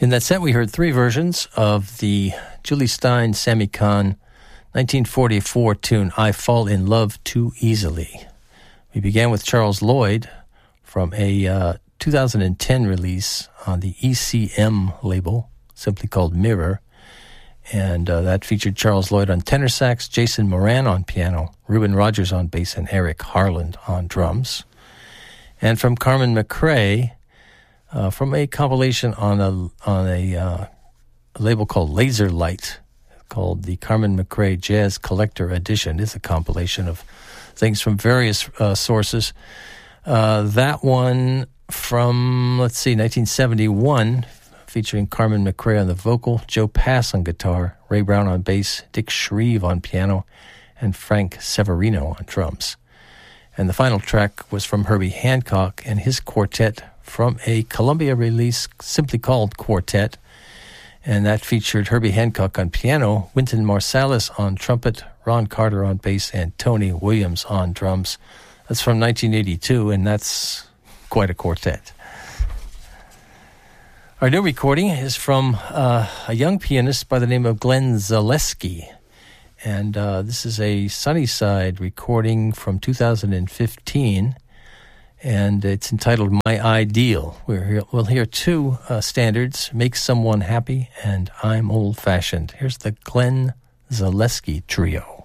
In that set, we heard three versions of the Julie Stein, Sammy Kahn 1944 tune, I Fall in Love Too Easily. We began with Charles Lloyd from a 2010 release on the ECM label, simply called Mirror. And that featured Charles Lloyd on tenor sax, Jason Moran on piano, Reuben Rogers on bass, and Eric Harland on drums. And from Carmen McRae, from a compilation on a label called Laser Light, called the Carmen McRae Jazz Collector Edition. It's a compilation of things from various sources. That one from, 1971, featuring Carmen McRae on the vocal, Joe Pass on guitar, Ray Brown on bass, Dick Shreve on piano, and Frank Severino on drums. And the final track was from Herbie Hancock and his quartet from a Columbia release simply called Quartet. And that featured Herbie Hancock on piano, Wynton Marsalis on trumpet, Ron Carter on bass, and Tony Williams on drums. That's from 1982, and that's quite a quartet. Our new recording is from a young pianist by the name of Glenn Zaleski. And this is a Sunnyside recording from 2015, and it's entitled My Ideal. We'll hear two standards, Make Someone Happy and I'm Old Fashioned. Here's the Glenn Zaleski Trio.